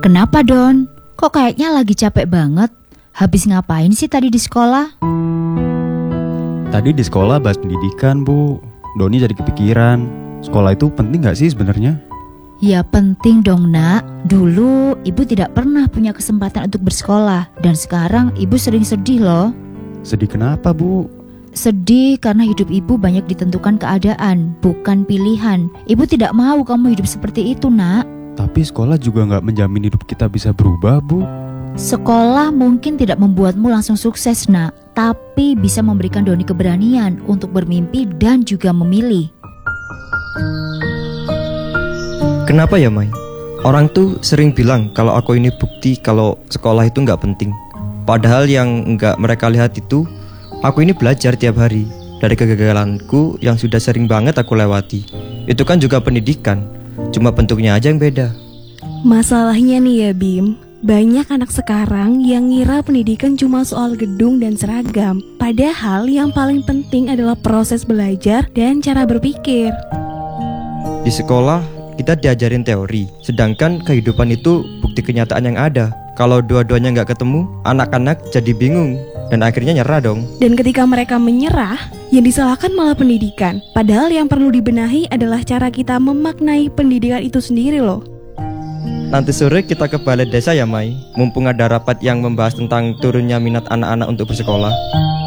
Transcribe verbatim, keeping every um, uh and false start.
Kenapa, Don? Kok kayaknya lagi capek banget? Habis ngapain sih tadi di sekolah? Tadi di sekolah bahas pendidikan, Bu. Doni jadi kepikiran. Sekolah itu penting gak sih sebenarnya? Ya penting dong, Nak. Dulu ibu tidak pernah punya kesempatan untuk bersekolah. Dan sekarang ibu sering sedih loh. Sedih kenapa, Bu? Sedih karena hidup ibu banyak ditentukan keadaan, bukan pilihan. Ibu tidak mau kamu hidup seperti itu, Nak. Tapi sekolah juga gak menjamin hidup kita bisa berubah, Bu. Sekolah mungkin tidak membuatmu langsung sukses, Nak. Tapi bisa memberikan Doni keberanian untuk bermimpi dan juga memilih. Kenapa ya, Mai? Orang tuh sering bilang kalau aku ini bukti kalau sekolah itu gak penting. Padahal yang gak mereka lihat itu, aku ini belajar tiap hari. Dari kegagalanku yang sudah sering banget aku lewati. Itu kan juga pendidikan, cuma bentuknya aja yang beda. Masalahnya nih ya, Bim, banyak anak sekarang yang ngira pendidikan cuma soal gedung dan seragam. Padahal yang paling penting adalah proses belajar dan cara berpikir. Di sekolah kita diajarin teori, sedangkan kehidupan itu bukti kenyataan yang ada. Kalau dua-duanya gak ketemu, anak-anak jadi bingung dan akhirnya nyerah dong. Dan ketika mereka menyerah, yang disalahkan malah pendidikan. Padahal yang perlu dibenahi adalah cara kita memaknai pendidikan itu sendiri loh. Nanti sore kita ke balai desa ya, Mai. Mumpung ada rapat yang membahas tentang turunnya minat anak-anak untuk bersekolah.